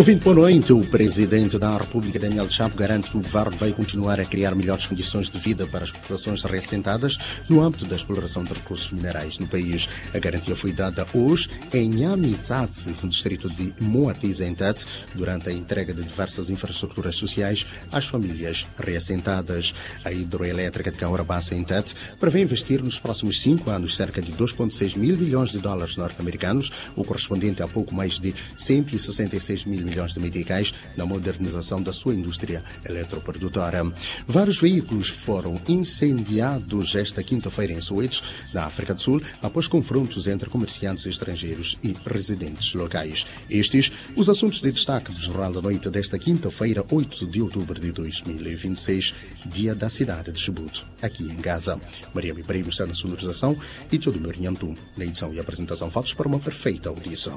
Ouvinte, boa noite. O Presidente da República, Daniel Chapo, garante que o Governo vai continuar a criar melhores condições de vida para as populações reassentadas no âmbito da exploração de recursos minerais no país. A garantia foi dada hoje em Nyamitsatse, no distrito de Moatize, em Tete, durante a entrega de diversas infraestruturas sociais às famílias reassentadas. A hidroelétrica de Caurabassa, em Tete, prevê investir nos próximos 5 anos cerca de 2,6 mil milhões de dólares norte-americanos, o correspondente a pouco mais de 166 mil milhões de meticais na modernização da sua indústria eletroprodutora. Vários veículos foram incendiados esta quinta-feira em Soweto, na África do Sul, após confrontos entre comerciantes estrangeiros e residentes locais. Estes, os assuntos de destaque do Jornal da Noite desta quinta-feira, 8 de outubro de 2026, dia da cidade de Chibuto, aqui em Gaza. Maria Mipreiro está na sonorização e todo o meu Nhantum na edição e apresentação. Fatos para uma perfeita audição.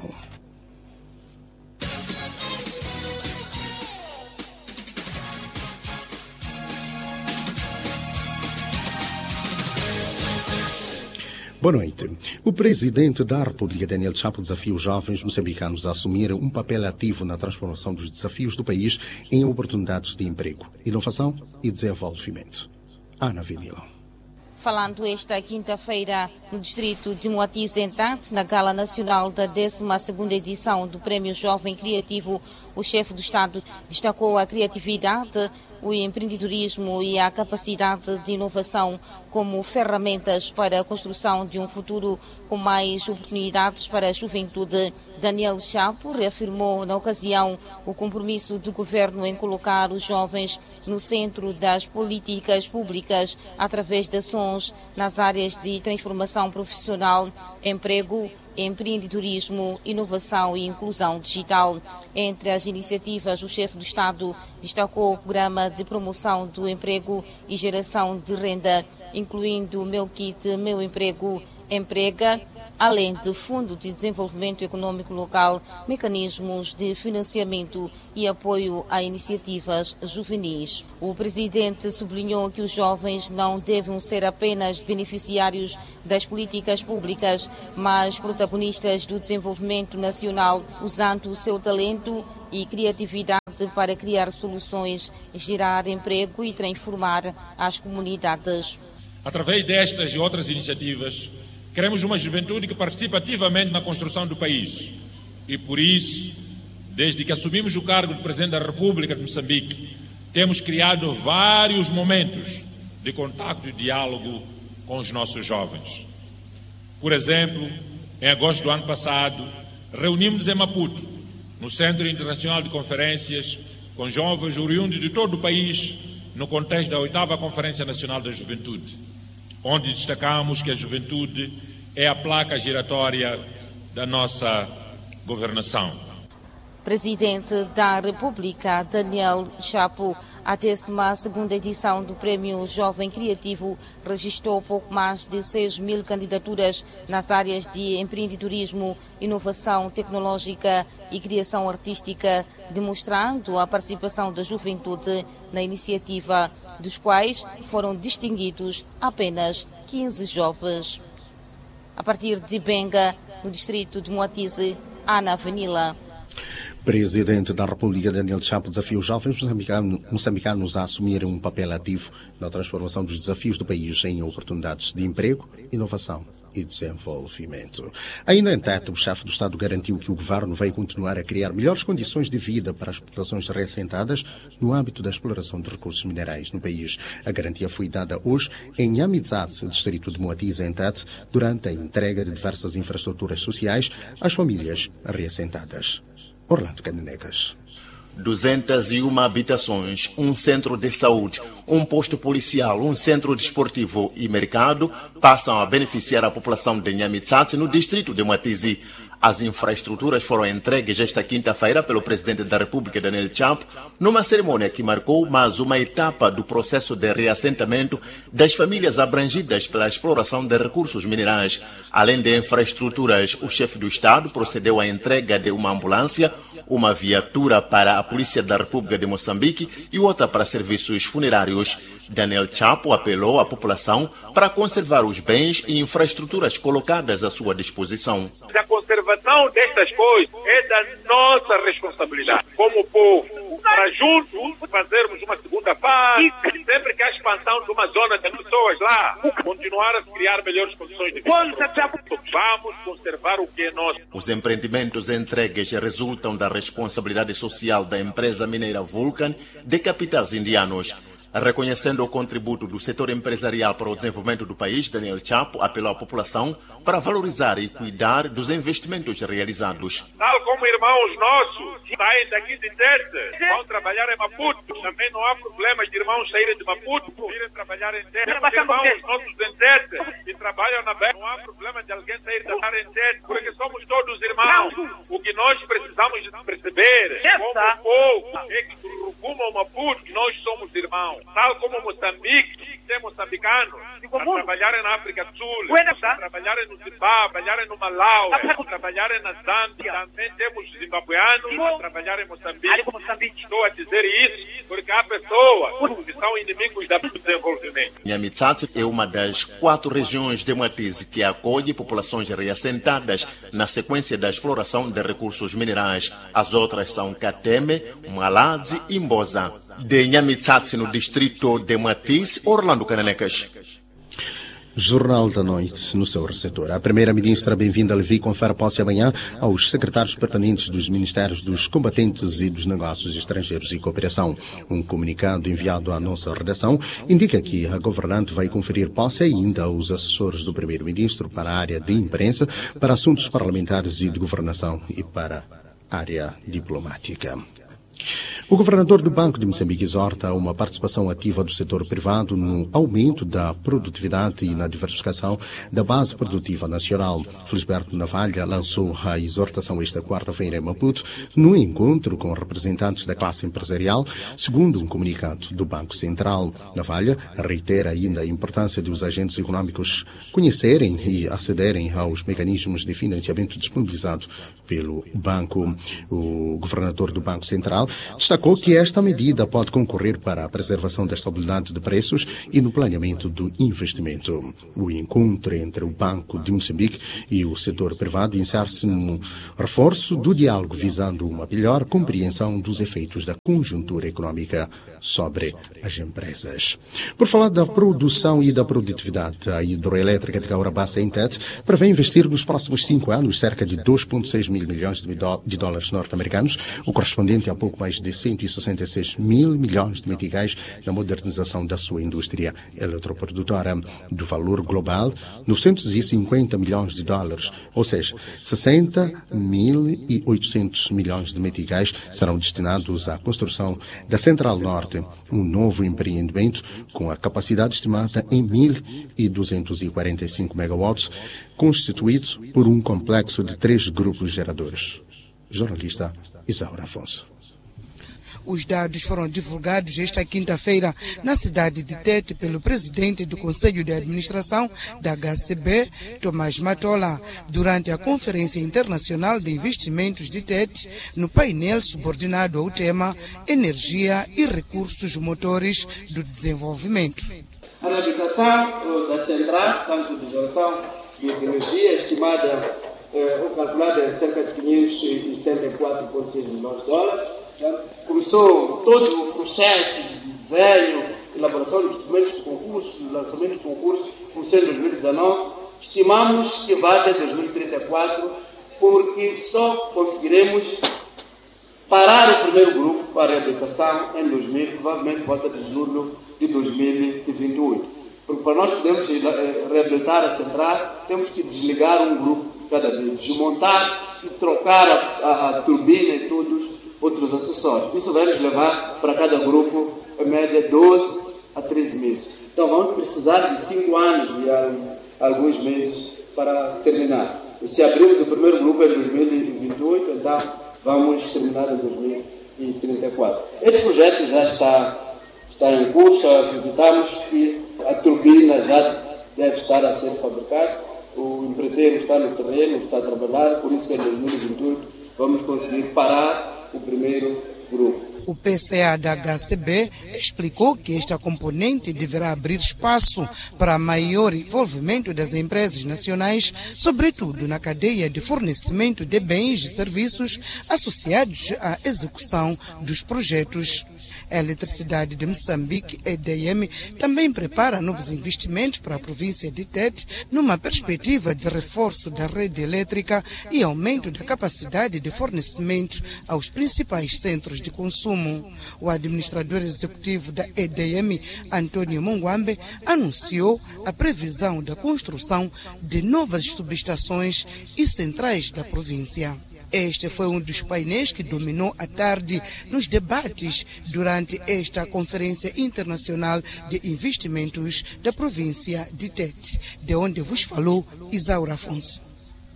Boa noite. O Presidente da República, Daniel Chapo, desafia os jovens moçambicanos a assumirem um papel ativo na transformação dos desafios do país em oportunidades de emprego, inovação e desenvolvimento. Ana Vinila. Falando esta quinta-feira no distrito de Moatize, em Tete, na Gala Nacional da 12ª edição do Prémio Jovem Criativo, o chefe do Estado destacou a criatividade, o empreendedorismo e a capacidade de inovação como ferramentas para a construção de um futuro com mais oportunidades para a juventude. Daniel Chapo reafirmou na ocasião o compromisso do governo em colocar os jovens no centro das políticas públicas através de ações nas áreas de transformação profissional, emprego, empreendedorismo, inovação e inclusão digital. Entre as iniciativas, o chefe do Estado destacou o programa de promoção do emprego e geração de renda, incluindo o Meu Kit, Meu Emprego, Emprega, além de Fundo de Desenvolvimento Econômico Local, mecanismos de financiamento e apoio a iniciativas juvenis. O presidente sublinhou que os jovens não devem ser apenas beneficiários das políticas públicas, mas protagonistas do desenvolvimento nacional, usando o seu talento e criatividade para criar soluções, gerar emprego e transformar as comunidades. Através destas e outras iniciativas, queremos uma juventude que participe ativamente na construção do país. E por isso, desde que assumimos o cargo de Presidente da República de Moçambique, temos criado vários momentos de contacto e diálogo com os nossos jovens. Por exemplo, em agosto do ano passado, reunimos em Maputo, no Centro Internacional de Conferências, com jovens oriundos de todo o país, no contexto da 8ª Conferência Nacional da Juventude, onde destacamos que a juventude é a placa giratória da nossa governação. Presidente da República, Daniel Chapo, a 12ª edição do Prémio Jovem Criativo registrou pouco mais de 6 mil candidaturas nas áreas de empreendedorismo, inovação tecnológica e criação artística, demonstrando a participação da juventude na iniciativa, dos quais foram distinguidos apenas 15 jovens. A partir de Benga, no distrito de Moatize, Ana Vanila. Presidente da República, Daniel Chapo, desafia os jovens moçambicanos a assumirem um papel ativo na transformação dos desafios do país em oportunidades de emprego, inovação e desenvolvimento. Ainda em Tete, o chefe do Estado garantiu que o governo vai continuar a criar melhores condições de vida para as populações reassentadas no âmbito da exploração de recursos minerais no país. A garantia foi dada hoje em Nyamitsatse, distrito de Moatize, em Tete, durante a entrega de diversas infraestruturas sociais às famílias reassentadas. Orlando Canenegas. 201 habitações, um centro de saúde, um posto policial, um centro desportivo e mercado passam a beneficiar a população de Nyamitsatse no distrito de Moatize. As infraestruturas foram entregues esta quinta-feira pelo Presidente da República, Daniel Chapo, numa cerimônia que marcou mais uma etapa do processo de reassentamento das famílias abrangidas pela exploração de recursos minerais. Além de infraestruturas, o chefe do Estado procedeu à entrega de uma ambulância, uma viatura para a Polícia da República de Moçambique e outra para serviços funerários. Daniel Chapo apelou à população para conservar os bens e infraestruturas colocadas à sua disposição. A conservação destas coisas é da nossa responsabilidade como povo, para juntos fazermos uma segunda fase, sempre que há expansão de uma zona de pessoas lá, continuar a criar melhores condições de vida. Vamos conservar o que é nosso. Os empreendimentos entregues resultam da responsabilidade social da empresa mineira Vulcan de capitais indianos. Reconhecendo o contributo do setor empresarial para o desenvolvimento do país, Daniel Chapo apelou à população para valorizar e cuidar dos investimentos realizados. Tal como irmãos nossos que saem daqui de Tete, vão trabalhar em Maputo. Também não há problemas de irmãos saírem de Maputo, irem trabalhar em Tete. Irmãos nossos em Tete que trabalham na Beira, não há problema de alguém sair de trabalhar em Tete, porque somos todos irmãos. O que nós precisamos perceber como povo é que do rumo ao Maputo nós somos irmãos. Tal como Moçambique, tem moçambicanos a trabalharem na África do Sul, a trabalharem no Zimbábue, a trabalharem no Malau, a trabalharem na Zâmbia. Também temos zimbabueanos a trabalhar em Moçambique. Estou a dizer isso porque há pessoas que são inimigos do desenvolvimento. Nhamitsatse é uma das 4 regiões de Mwatize que acolhe populações reassentadas na sequência da exploração de recursos minerais. As outras são Kateme, Mwaladzi e Mboza. De Nhamitsatse, no distrito de Mwatize, Orlando Cananecas. Jornal da Noite, no seu receptor. A primeira-ministra, bem-vinda, Levi, confere posse amanhã aos secretários permanentes dos Ministérios dos Combatentes e dos Negócios Estrangeiros e Cooperação. Um comunicado enviado à nossa redação indica que a governante vai conferir posse ainda aos assessores do primeiro-ministro para a área de imprensa, para assuntos parlamentares e de governação e para a área diplomática. O governador do Banco de Moçambique exorta a uma participação ativa do setor privado no aumento da produtividade e na diversificação da base produtiva nacional. Felisberto Navalha lançou a exortação esta quarta-feira em Maputo, no encontro com representantes da classe empresarial, segundo um comunicado do Banco Central. Navalha reitera ainda a importância de os agentes econômicos conhecerem e acederem aos mecanismos de financiamento disponibilizados pelo banco. O governador do Banco Central destacou que esta medida pode concorrer para a preservação da estabilidade de preços e no planeamento do investimento. O encontro entre o Banco de Moçambique e o setor privado insere-se no reforço do diálogo visando uma melhor compreensão dos efeitos da conjuntura econômica sobre as empresas. Por falar da produção e da produtividade, a hidroelétrica de Caurabassa em Tete prevê investir nos próximos 5 anos cerca de 2,6 mil milhões de dólares norte-americanos, o correspondente a pouco mais de 166 mil milhões de meticais na modernização da sua indústria eletroprodutora. Do valor global, 950 milhões de dólares, ou seja, 60.800 milhões de meticais serão destinados à construção da Central Norte, um novo empreendimento com a capacidade estimada em 1.245 megawatts, constituído por um complexo de 3 grupos geradores. Jornalista Isaura Afonso. Os dados foram divulgados esta quinta-feira na cidade de Tete pelo presidente do Conselho de Administração da HCB, Tomás Matola, durante a Conferência Internacional de Investimentos de Tete, no painel subordinado ao tema Energia e Recursos Motores do Desenvolvimento. A reabilitação da central, tanto de geração de energia, estimada ou calculada em cerca de 574,6 milhões de dólares, começou todo o processo de desenho, elaboração de documentos de concurso, lançamento de concurso, começou em 2019. Estimamos que vai até 2034, porque só conseguiremos parar o primeiro grupo para a reabilitação em 2000, provavelmente volta de julho de 2028. Porque para nós podermos reabilitar a central, temos que desligar um grupo cada vez, desmontar e trocar a turbina e todos outros acessórios. Isso vai nos levar para cada grupo, em média, 12 a 13 meses. Então vamos precisar de 5 anos e alguns meses para terminar. E se abrirmos o primeiro grupo em 2028, então vamos terminar em 2034. Esse projeto já está em curso, acreditamos que a turbina já deve estar a ser fabricada. O empreiteiro está no terreno, está a trabalhar, por isso que em 2028 vamos conseguir parar o primeiro grupo. O PCA da HCB explicou que esta componente deverá abrir espaço para maior envolvimento das empresas nacionais, sobretudo na cadeia de fornecimento de bens e serviços associados à execução dos projetos. A Eletricidade de Moçambique, EDM, também prepara novos investimentos para a província de Tete, numa perspectiva de reforço da rede elétrica e aumento da capacidade de fornecimento aos principais centros de consumo. O administrador executivo da EDM, Antônio Mungwambe, anunciou a previsão da construção de novas subestações e centrais da província. Este foi um dos painéis que dominou a tarde nos debates durante esta Conferência Internacional de Investimentos da província de Tete, de onde vos falou Isaura Afonso.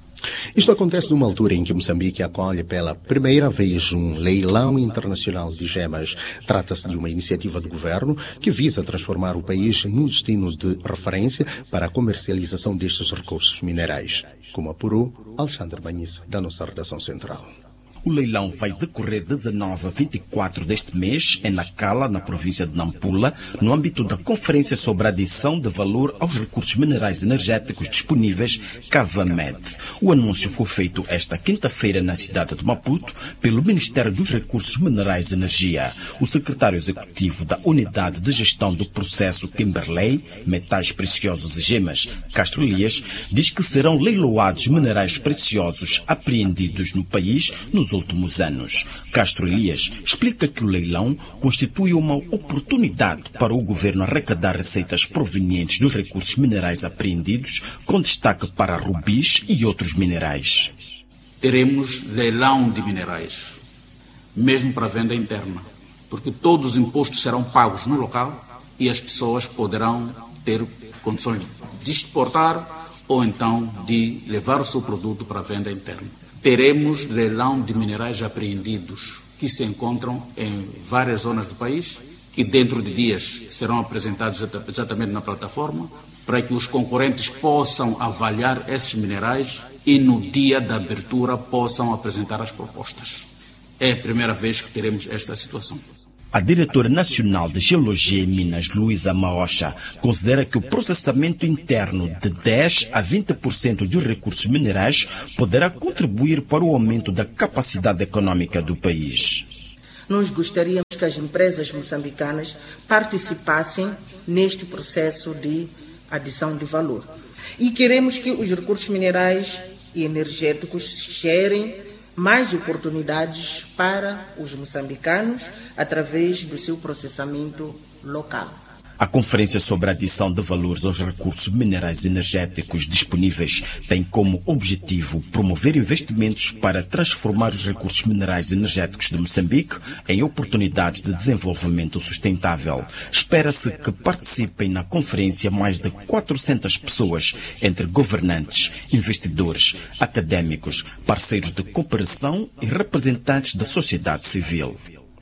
Isto acontece numa altura em que Moçambique acolhe pela primeira vez um leilão internacional de gemas. Trata-se de uma iniciativa do governo que visa transformar o país num destino de referência para a comercialização destes recursos minerais, como apurou Alexandre Banhis, da nossa redação central. O leilão vai decorrer de 19 a 24 deste mês em Nacala, na província de Nampula, no âmbito da Conferência sobre a Adição de Valor aos Recursos Minerais Energéticos Disponíveis, CAVAMED. O anúncio foi feito esta quinta-feira na cidade de Maputo pelo Ministério dos Recursos Minerais e Energia. O secretário executivo da Unidade de Gestão do Processo Kimberley, Metais Preciosos e Gemas, Castro Elias, diz que serão leiloados minerais preciosos apreendidos no país nos últimos anos. Castro Elias explica que o leilão constitui uma oportunidade para o governo arrecadar receitas provenientes dos recursos minerais apreendidos, com destaque para rubis e outros minerais. Teremos leilão de minerais, mesmo para venda interna, porque todos os impostos serão pagos no local e as pessoas poderão ter condições de exportar ou então de levar o seu produto para a venda interna. Teremos leilão de minerais apreendidos que se encontram em várias zonas do país, que dentro de dias serão apresentados exatamente na plataforma, para que os concorrentes possam avaliar esses minerais e no dia da abertura possam apresentar as propostas. É a primeira vez que teremos esta situação. A diretora nacional de Geologia e Minas, Luísa Maocha, considera que o processamento interno de 10% a 20% dos recursos minerais poderá contribuir para o aumento da capacidade econômica do país. Nós gostaríamos que as empresas moçambicanas participassem neste processo de adição de valor. E queremos que os recursos minerais e energéticos gerem mais oportunidades para os moçambicanos através do seu processamento local. A Conferência sobre a Adição de Valores aos Recursos Minerais Energéticos Disponíveis tem como objetivo promover investimentos para transformar os recursos minerais energéticos de Moçambique em oportunidades de desenvolvimento sustentável. Espera-se que participem na conferência mais de 400 pessoas, entre governantes, investidores, académicos, parceiros de cooperação e representantes da sociedade civil.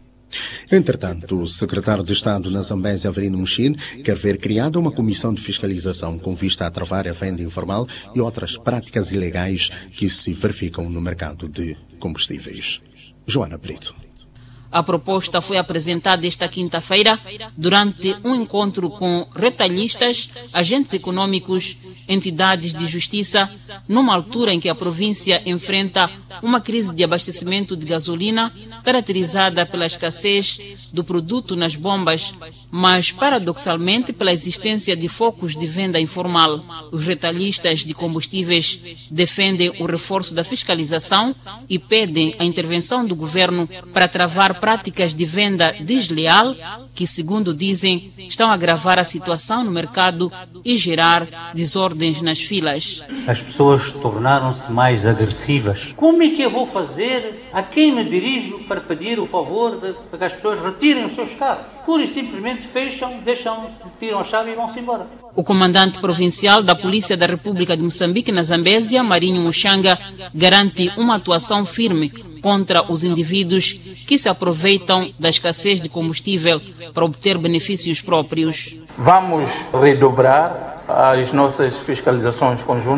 Entretanto, o secretário de Estado na Zambésia, Avelino Mochin, quer ver criada uma comissão de fiscalização com vista a travar a venda informal e outras práticas ilegais que se verificam no mercado de combustíveis. Joana Brito. A proposta foi apresentada esta quinta-feira durante um encontro com retalhistas, agentes econômicos, entidades de justiça, numa altura em que a província enfrenta uma crise de abastecimento de gasolina caracterizada pela escassez do produto nas bombas, mas paradoxalmente pela existência de focos de venda informal. Os retalhistas de combustíveis defendem o reforço da fiscalização e pedem a intervenção do governo para travar práticas de venda desleal que, segundo dizem, estão a agravar a situação no mercado e gerar desordens nas filas. As pessoas tornaram-se mais agressivas. Como é que eu vou fazer? A quem me dirijo para pedir o favor de que as pessoas retirem os seus carros? Pura e simplesmente fecham, tiram a chave e vão-se embora. O comandante provincial da Polícia da República de Moçambique na Zambésia, Marinho Muxanga, garante uma atuação firme contra os indivíduos que se aproveitam da escassez de combustível para obter benefícios próprios. Vamos redobrar as nossas fiscalizações conjuntas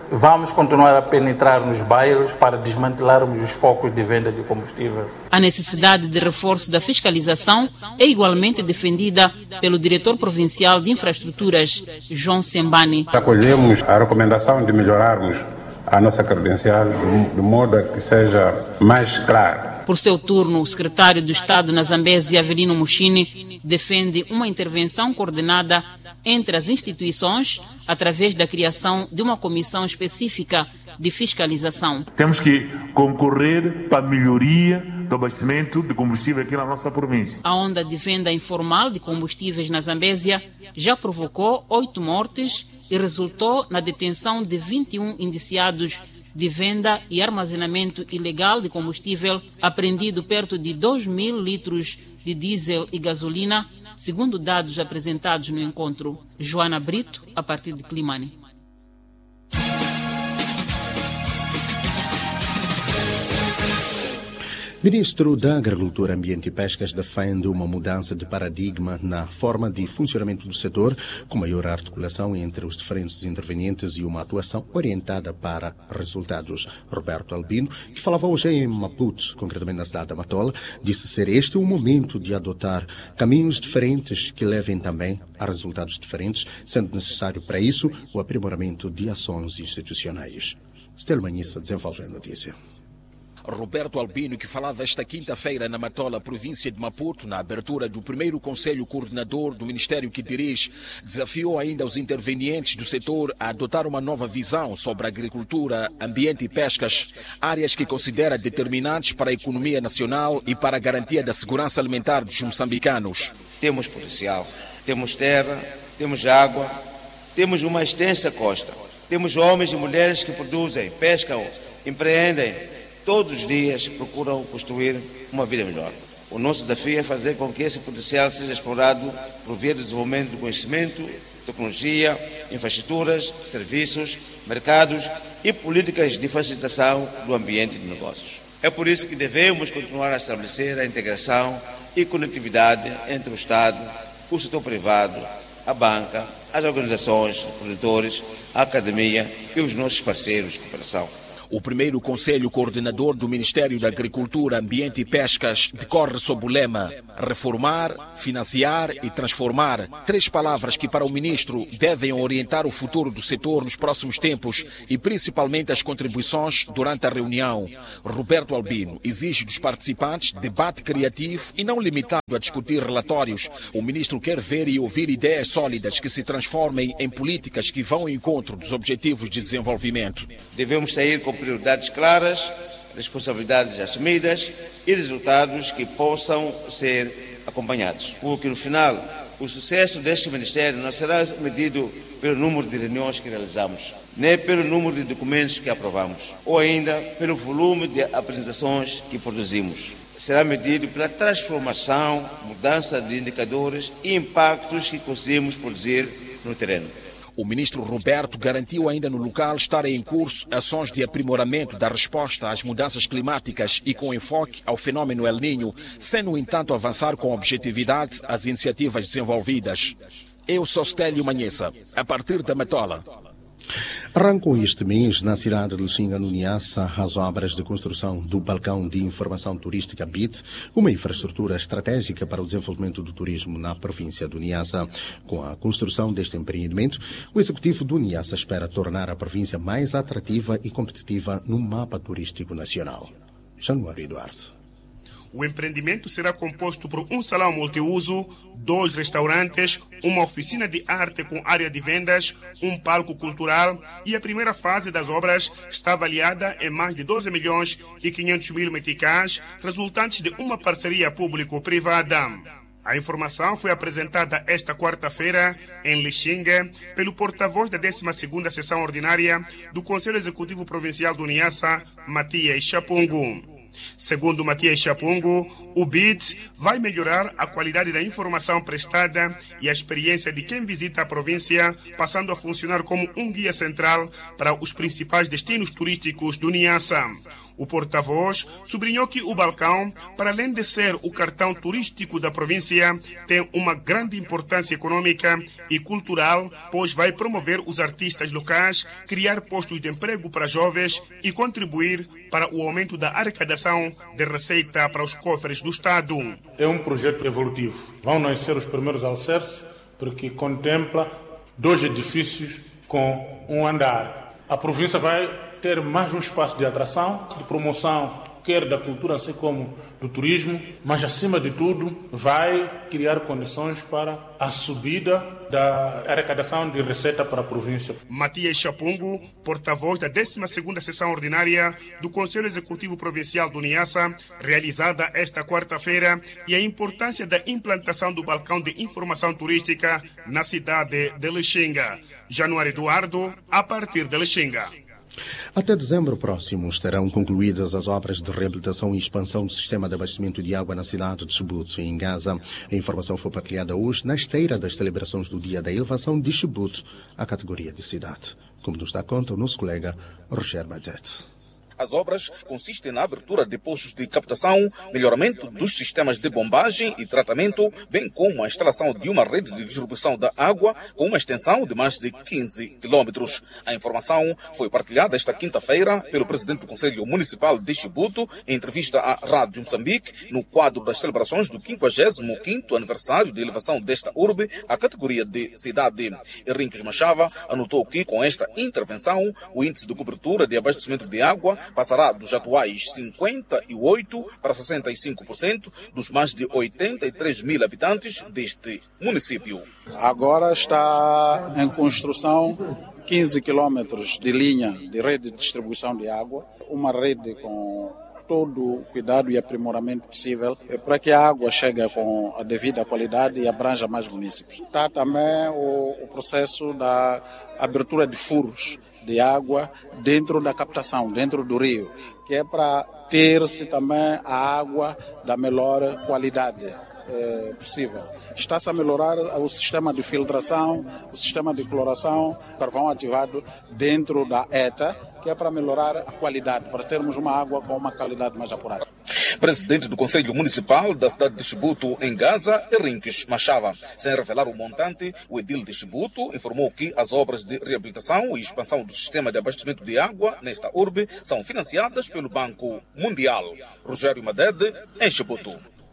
Vamos continuar a penetrar nos bairros para desmantelarmos os focos de venda de combustível. A necessidade de reforço da fiscalização é igualmente defendida pelo diretor provincial de infraestruturas, João Sembani. Acolhemos a recomendação de melhorarmos a nossa credencial de modo a que seja mais claro. Por seu turno, o secretário do Estado na Zambésia, Avelino Mushini, defende uma intervenção coordenada entre as instituições através da criação de uma comissão específica de fiscalização. Temos que concorrer para a melhoria do abastecimento de combustível aqui na nossa província. A onda de venda informal de combustíveis na Zambésia já provocou 8 mortes e resultou na detenção de 21 indiciados de venda e armazenamento ilegal de combustível, apreendido perto de 2.000 litros de diesel e gasolina, segundo dados apresentados no encontro. Joana Brito, a partir de Climane. Ministro da Agricultura, Ambiente e Pescas defende uma mudança de paradigma na forma de funcionamento do setor, com maior articulação entre os diferentes intervenientes e uma atuação orientada para resultados. Roberto Albino, que falava hoje em Maputo, concretamente na cidade da Matola, disse ser este o momento de adotar caminhos diferentes que levem também a resultados diferentes, sendo necessário para isso o aprimoramento de ações institucionais. Estel Manhissa desenvolve a notícia. Roberto Albino, que falava esta quinta-feira na Matola, província de Maputo, na abertura do primeiro Conselho Coordenador do Ministério que dirige, desafiou ainda os intervenientes do setor a adotar uma nova visão sobre a agricultura, ambiente e pescas, áreas que considera determinantes para a economia nacional e para a garantia da segurança alimentar dos moçambicanos. Temos potencial, temos terra, temos água, temos uma extensa costa, temos homens e mulheres que produzem, pescam, empreendem, todos os dias procuram construir uma vida melhor. O nosso desafio é fazer com que esse potencial seja explorado por via de desenvolvimento do conhecimento, tecnologia, infraestruturas, serviços, mercados e políticas de facilitação do ambiente de negócios. É por isso que devemos continuar a estabelecer a integração e conectividade entre o Estado, o setor privado, a banca, as organizações de produtores, a academia e os nossos parceiros de cooperação. O primeiro Conselho Coordenador do Ministério da Agricultura, Ambiente e Pescas decorre sob o lema reformar, financiar e transformar. 3 palavras que para o ministro devem orientar o futuro do setor nos próximos tempos e principalmente as contribuições durante a reunião. Roberto Albino exige dos participantes debate criativo e não limitado a discutir relatórios. O ministro quer ver e ouvir ideias sólidas que se transformem em políticas que vão ao encontro dos objetivos de desenvolvimento. Devemos sair com prioridades claras, responsabilidades assumidas e resultados que possam ser acompanhados. Porque no final, o sucesso deste Ministério não será medido pelo número de reuniões que realizamos, nem pelo número de documentos que aprovamos, ou ainda pelo volume de apresentações que produzimos. Será medido pela transformação, mudança de indicadores e impactos que conseguimos produzir no terreno. O ministro Roberto garantiu ainda no local estarem em curso ações de aprimoramento da resposta às mudanças climáticas e com enfoque ao fenômeno El Niño, sem, no entanto, avançar com objetividade as iniciativas desenvolvidas. Eu sou Stélio Manhessa, a partir da Matola. Arrancam este mês, na cidade de Lichinga, no Niassa, as obras de construção do Balcão de Informação Turística BIT, uma infraestrutura estratégica para o desenvolvimento do turismo na província do Niassa. Com a construção deste empreendimento, o executivo do Niassa espera tornar a província mais atrativa e competitiva no mapa turístico nacional. Januário Eduardo. O empreendimento será composto por um salão multiuso, 2 restaurantes, uma oficina de arte com área de vendas, um palco cultural e a primeira fase das obras está avaliada em mais de 12 milhões e 500 mil meticais, resultantes de uma parceria público-privada. A informação foi apresentada esta quarta-feira em Lichinga pelo porta-voz da 12ª Sessão Ordinária do Conselho Executivo Provincial do Niassa, Matias Chapungo. Segundo Matias Chapungo, o BIT vai melhorar a qualidade da informação prestada e a experiência de quem visita a província, passando a funcionar como um guia central para os principais destinos turísticos do Niassa. O porta-voz sublinhou que o balcão, para além de ser o cartão turístico da província, tem uma grande importância econômica e cultural, pois vai promover os artistas locais, criar postos de emprego para jovens e contribuir para o aumento da arrecadação de receita para os cofres do Estado. É um projeto evolutivo. Vão nascer os primeiros alicerces, porque contempla 2 edifícios com um andar. A província vai ter mais um espaço de atração, de promoção, quer da cultura, assim como do turismo, mas, acima de tudo, vai criar condições para a subida da arrecadação de receita para a província. Matias Chapungo, porta-voz da 12ª Sessão Ordinária do Conselho Executivo Provincial do Niassa, realizada esta quarta-feira, e a importância da implantação do balcão de informação turística na cidade de Lixinga. Januário Eduardo, a partir de Lixinga. Até dezembro próximo estarão concluídas as obras de reabilitação e expansão do sistema de abastecimento de água na cidade de Chibuto, em Gaza. A informação foi partilhada hoje na esteira das celebrações do Dia da Elevação de Chibuto à categoria de cidade. Como nos dá conta o nosso colega Roger Madet. As obras consistem na abertura de poços de captação, melhoramento dos sistemas de bombagem e tratamento, bem como a instalação de uma rede de distribuição da água com uma extensão de mais de 15 quilômetros. A informação foi partilhada esta quinta-feira pelo presidente do Conselho Municipal de Chibuto em entrevista à Rádio Moçambique, no quadro das celebrações do 55º aniversário de elevação desta urbe à categoria de cidade. Henriques Machava anotou que, com esta intervenção, o índice de cobertura de abastecimento de água passará dos atuais 58% para 65% dos mais de 83 mil habitantes deste município. Agora está em construção 15 quilômetros de linha de rede de distribuição de água, uma rede com todo o cuidado e aprimoramento possível para que a água chegue com a devida qualidade e abranja mais municípios. Está também o processo da abertura de furos de água dentro da captação, dentro do rio, que é para ter-se também a água da melhor qualidade possível. Está-se a melhorar o sistema de filtração, o sistema de cloração, carvão ativado dentro da ETA, que é para melhorar a qualidade, para termos uma água com uma qualidade mais apurada. Presidente do Conselho Municipal da cidade de Chibuto, em Gaza, Henriques Machava. Sem revelar o montante, o edil de Chibuto informou que as obras de reabilitação e expansão do sistema de abastecimento de água nesta urbe são financiadas pelo Banco Mundial. Rogério Madede, em Chibuto.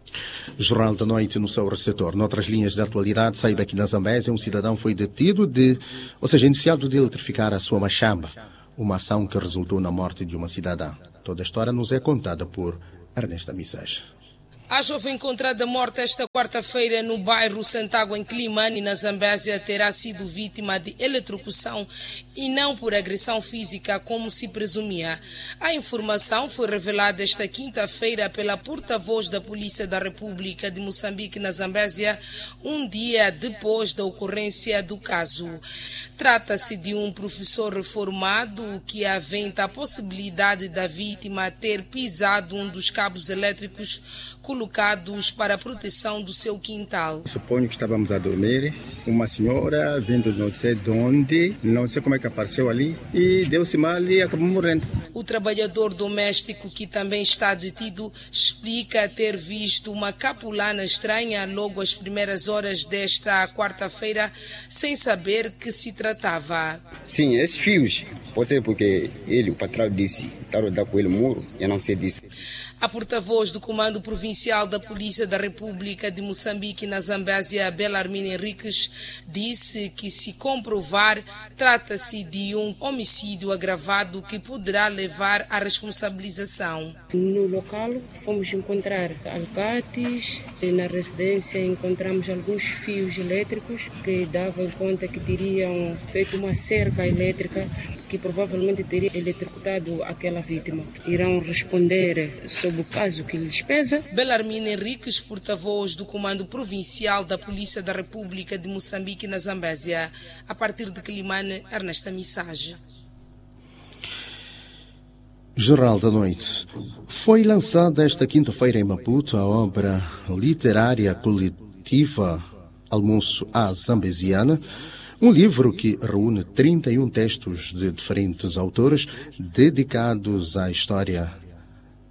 Jornal da Noite no seu receptor. Noutras linhas de atualidade, saiba que na Zambésia um cidadão foi detido iniciado de eletrificar a sua machamba, uma ação que resultou na morte de uma cidadã. Toda a história nos é contada por Ernesta Missage. A jovem encontrada morta esta quarta-feira no bairro Santágua, em Climane, na Zambésia, terá sido vítima de eletrocução e não por agressão física, como se presumia. A informação foi revelada esta quinta-feira pela porta-voz da Polícia da República de Moçambique, na Zambésia, um dia depois da ocorrência do caso. Trata-se de um professor reformado que aventa a possibilidade da vítima ter pisado um dos cabos elétricos colocados para a proteção do seu quintal. Suponho que estávamos a dormir, uma senhora vindo não sei de onde, não sei como é que apareceu ali e deu-se mal e acabou morrendo. O trabalhador doméstico, que também está detido, explica ter visto uma capulana estranha logo às primeiras horas desta quarta-feira, sem saber que se tratava. Sim, esses fios, pode ser porque o patrão disse, estava a dar com ele muro, eu não sei disso. A porta-voz do Comando Provincial da Polícia da República de Moçambique, na Zambésia, Belarmine Henriques, disse que, se comprovar, trata-se de um homicídio agravado que poderá levar à responsabilização. No local fomos encontrar alicates, na residência encontramos alguns fios elétricos que davam conta que teriam feito uma cerca elétrica que provavelmente teria eletrocutado aquela vítima. Irão responder sobre o caso que lhes pesa. Belarmine Henriques, porta-voz do Comando Provincial da Polícia da República de Moçambique, na Zambésia. A partir de Climane, Ernesta Missage. Jornal da Noite. Foi lançada esta quinta-feira em Maputo a obra literária coletiva Almoço à Zambesiana, um livro que reúne 31 textos de diferentes autores dedicados à história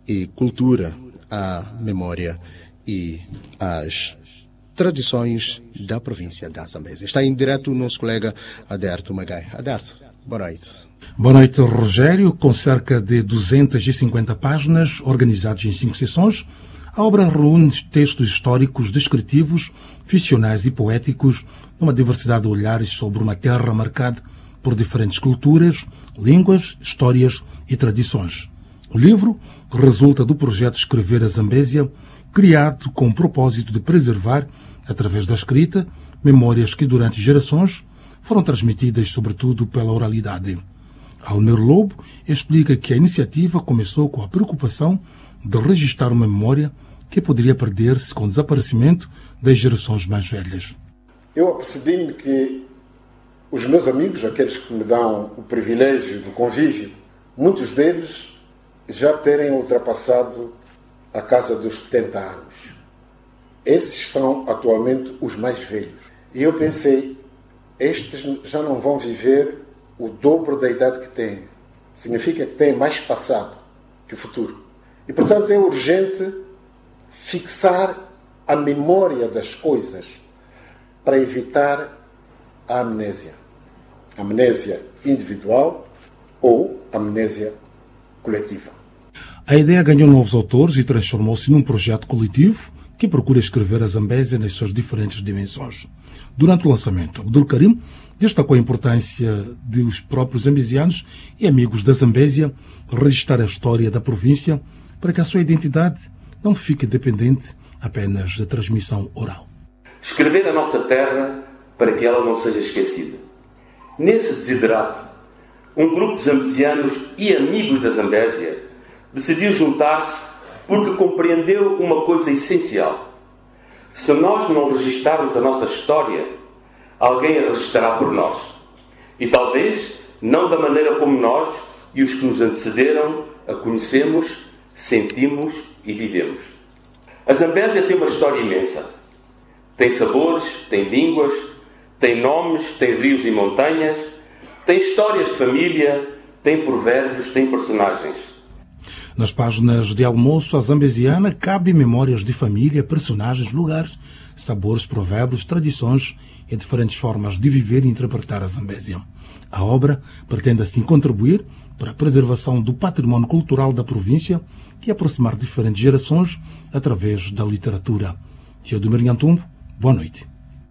e cultura, a memória e as tradições da província da Zambésia. Está em direto o nosso colega Aderto Magai. Aderto, boa noite. Boa noite, Rogério. Com cerca de 250 páginas, organizadas em 5 seções, a obra reúne textos históricos, descritivos, ficcionais e poéticos, numa diversidade de olhares sobre uma terra marcada por diferentes culturas, línguas, histórias e tradições. O livro resulta do projeto Escrever a Zambésia, criado com o propósito de preservar, através da escrita, memórias que durante gerações foram transmitidas sobretudo pela oralidade. Almir Lobo explica que a iniciativa começou com a preocupação de registrar uma memória que poderia perder-se com o desaparecimento das gerações mais velhas. Eu apercebi-me que os meus amigos, aqueles que me dão o privilégio do convívio, muitos deles já terem ultrapassado a casa dos 70 anos. Esses são atualmente os mais velhos. E eu pensei, estes já não vão viver o dobro da idade que têm. Significa que têm mais passado que o futuro. E, portanto, é urgente fixar a memória das coisas para evitar a amnésia. Amnésia individual ou amnésia coletiva. A ideia ganhou novos autores e transformou-se num projeto coletivo que procura escrever a Zambésia nas suas diferentes dimensões. Durante o lançamento, Abdul Karim destacou a importância de os próprios zambesianos e amigos da Zambésia registrar a história da província para que a sua identidade não fique dependente apenas da transmissão oral. Escrever a nossa terra para que ela não seja esquecida. Nesse desiderato, um grupo de zambesianos e amigos da Zambésia decidiu juntar-se porque compreendeu uma coisa essencial. Se nós não registarmos a nossa história, alguém a registará por nós. E talvez não da maneira como nós e os que nos antecederam a conhecemos, sentimos e vivemos. A Zambésia tem uma história imensa. Tem sabores, tem línguas, tem nomes, tem rios e montanhas, tem histórias de família, tem provérbios, tem personagens. Nas páginas de almoço, a zambesiana cabe memórias de família, personagens, lugares, sabores, provérbios, tradições e diferentes formas de viver e interpretar a Zambésia. A obra pretende assim contribuir para a preservação do património cultural da província e aproximar diferentes gerações através da literatura. Teodomir Nhantumbo, boa noite.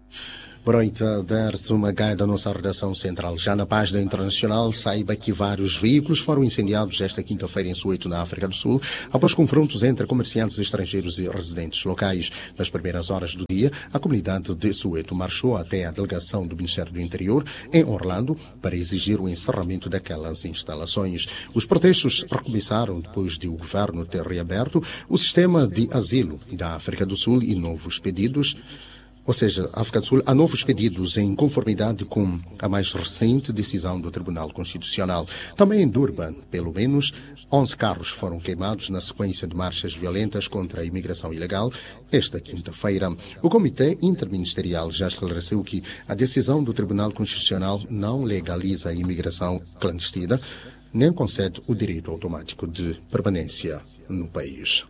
Boa noite, Aderto Magai, da nossa redação central. Já na página internacional, saiba que vários veículos foram incendiados esta quinta-feira em Soweto, na África do Sul, após confrontos entre comerciantes estrangeiros e residentes locais. Nas primeiras horas do dia, a comunidade de Soweto marchou até a delegação do Ministério do Interior, em Orlando, para exigir o encerramento daquelas instalações. Os protestos recomeçaram depois de o governo ter reaberto o sistema de asilo da África do Sul e novos pedidos. Ou seja, a África do Sul há novos pedidos em conformidade com a mais recente decisão do Tribunal Constitucional. Também em Durban, pelo menos, 11 carros foram queimados na sequência de marchas violentas contra a imigração ilegal esta quinta-feira. O Comitê Interministerial já esclareceu que a decisão do Tribunal Constitucional não legaliza a imigração clandestina, nem concede o direito automático de permanência no país.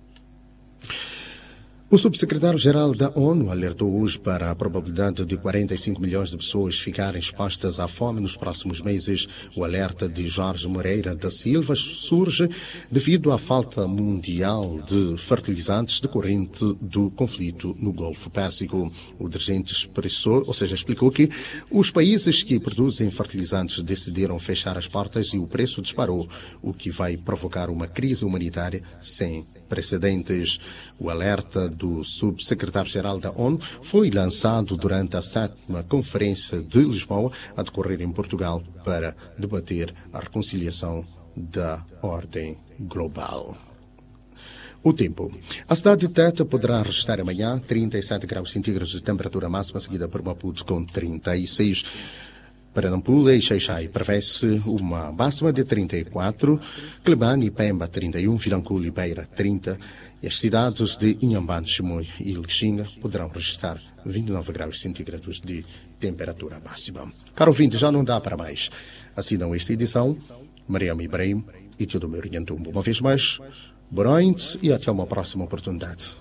O subsecretário-geral da ONU alertou hoje para a probabilidade de 45 milhões de pessoas ficarem expostas à fome nos próximos meses. O alerta de Jorge Moreira da Silva surge devido à falta mundial de fertilizantes decorrente do conflito no Golfo Pérsico. O dirigente explicou que os países que produzem fertilizantes decidiram fechar as portas e o preço disparou, o que vai provocar uma crise humanitária sem precedentes. O alerta do subsecretário-geral da ONU foi lançado durante a 7ª Conferência de Lisboa, a decorrer em Portugal, para debater a reconciliação da ordem global. O tempo. A cidade de Tete poderá registrar amanhã 37 graus centígrados de temperatura máxima, seguida por Maputo com 36. Para Nampula e Xaixai prevê-se uma máxima de 34, Quelimane e Pemba 31, Vilanculo e Beira 30, e as cidades de Inhambane, Chimoio e Lixinga poderão registrar 29 graus centígrados de temperatura máxima. Caro ouvinte, já não dá para mais. Assinam esta edição Mariam Ibrahim e Teodomir Nhantumbo. Uma vez mais, Boa noite e até uma próxima oportunidade.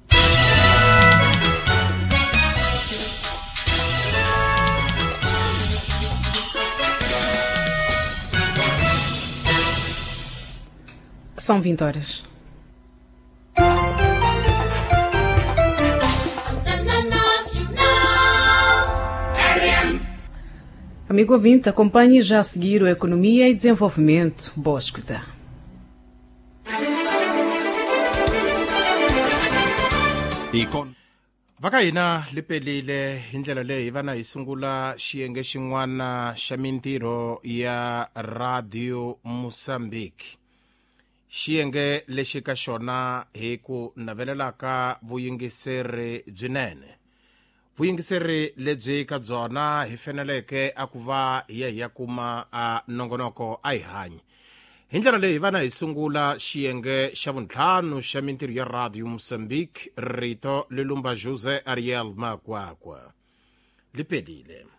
São 20 horas. Amigo ouvinte, acompanhe já a seguir o Economia e Desenvolvimento. Boa escuta. Vakaina lipelile hindlela leyi vana hi sungula xiyenge xin'wana xa mintirho ya Radio Mozambique. Xiyenge lexi ka xona hi ku navelelaka vuyingiseri byinene. Vuyingiseri lebyi ka byona hi faneleke a ku va hi ya kuma a nongonoko a hi hanyi. Hi ndlela leyi vana hi sungula xiyenge xa vuntlhanu xa mintirho ya Radio Mozambique, rito Lilumba Jose Ariel Makwakwa. Lipelile.